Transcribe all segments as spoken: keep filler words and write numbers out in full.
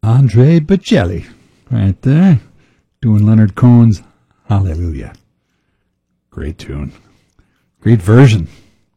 Andre Bocelli, right there, doing Leonard Cohen's Hallelujah. Great tune. Great version.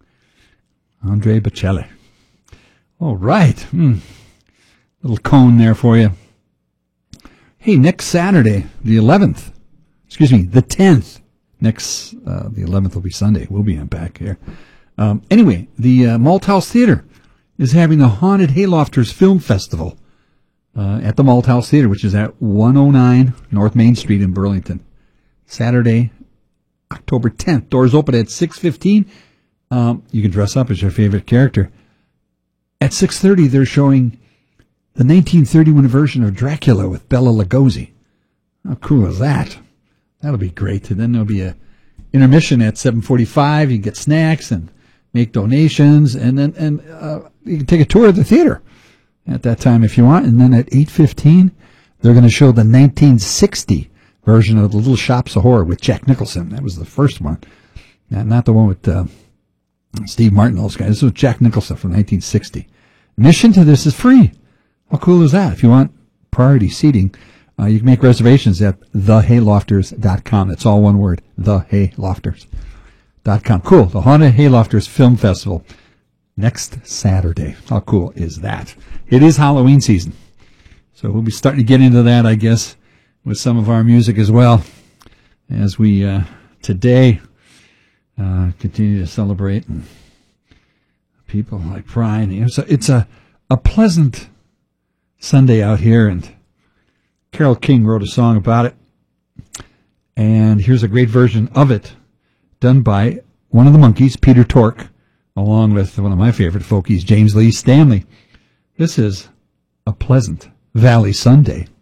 Andre Bocelli. All right. Hmm. Little Cohen there for you. Hey, next Saturday, the eleventh, excuse me, the tenth, next, uh, the eleventh will be Sunday. We'll be back here. Um, anyway, the uh, Malthouse Theater is having the Haunted Haylofters Film Festival uh, at the Malthouse Theater, which is at one oh nine North Main Street in Burlington. Saturday, October tenth. Doors open at six fifteen. Um, you can dress up as your favorite character. At six thirty, they're showing the nineteen thirty-one version of Dracula with Bela Lugosi. How cool is that? That'll be great. And then there'll be a intermission at seven forty-five. You can get snacks and make donations, and then and uh, you can take a tour of the theater at that time if you want. And then at eight fifteen, they're going to show the nineteen sixty version of The Little Shops of Horror with Jack Nicholson. That was the first one, not, not the one with uh, Steve Martin and those guys. This was Jack Nicholson from nineteen sixty. Admission to this is free. How cool is that? If you want priority seating, uh, you can make reservations at the haylofters dot com. That's all one word, the haylofters dot com. Cool. The Haunted Haylofters Film Festival next Saturday. How cool is that? It is Halloween season, so we'll be starting to get into that, I guess, with some of our music as well, as we uh, today uh, continue to celebrate and people like Brian. You know, so it's a, a pleasant Sunday out here, and Carole King wrote a song about it, and here's a great version of it done by one of the Monkees, Peter Tork, along with one of my favorite folkies, James Lee Stanley. This is A Pleasant Valley Sunday.